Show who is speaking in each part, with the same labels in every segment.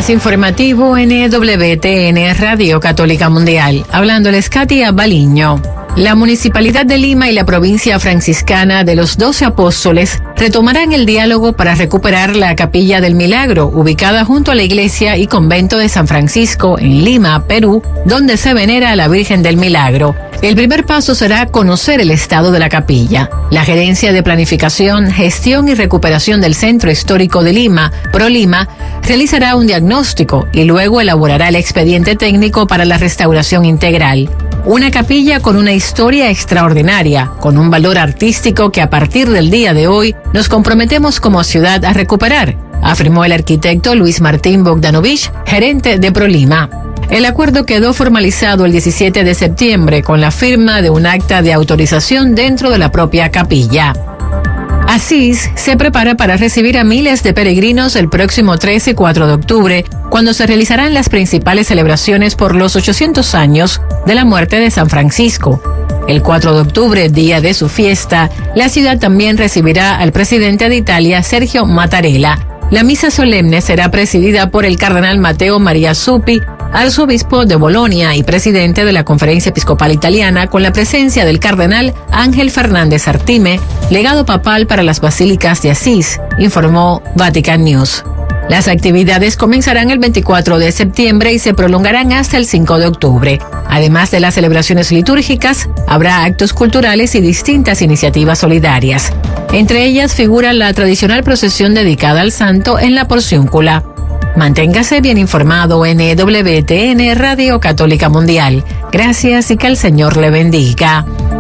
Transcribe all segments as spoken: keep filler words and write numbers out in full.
Speaker 1: Más informativo en W T N Radio Católica Mundial. Hablándoles Katia Baliño. La Municipalidad de Lima y la provincia franciscana de los Doce Apóstoles retomarán el diálogo para recuperar la Capilla del Milagro, ubicada junto a la iglesia y convento de San Francisco en Lima, Perú, donde se venera a la Virgen del Milagro. El primer paso será conocer el estado de la capilla. La Gerencia de Planificación, Gestión y Recuperación del Centro Histórico de Lima, ProLima, realizará un diagnóstico y luego elaborará el expediente técnico para la restauración integral. Una capilla con una historia extraordinaria, con un valor artístico que a partir del día de hoy nos comprometemos como ciudad a recuperar, afirmó el arquitecto Luis Martín Bogdanovich, gerente de ProLima. El acuerdo quedó formalizado el diecisiete de septiembre con la firma de un acta de autorización dentro de la propia capilla. Asís se prepara para recibir a miles de peregrinos el próximo trece y cuatro de octubre, cuando se realizarán las principales celebraciones por los ochocientos años de la muerte de San Francisco. El cuatro de octubre, día de su fiesta, la ciudad también recibirá al presidente de Italia, Sergio Mattarella. La misa solemne será presidida por el cardenal Matteo Maria Zuppi, arzobispo de Bolonia y presidente de la Conferencia Episcopal Italiana, con la presencia del cardenal Ángel Fernández Artime, legado papal para las basílicas de Asís, informó Vatican News. Las actividades comenzarán el veinticuatro de septiembre y se prolongarán hasta el cinco de octubre. Además de las celebraciones litúrgicas, habrá actos culturales y distintas iniciativas solidarias. Entre ellas figura la tradicional procesión dedicada al santo en la Porciúncula. Manténgase bien informado en W T N Radio Católica Mundial. Gracias y que el Señor le bendiga.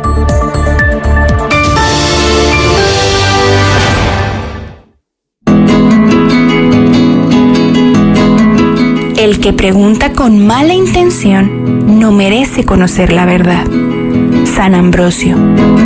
Speaker 2: El que pregunta con mala intención no merece conocer la verdad. San Ambrosio.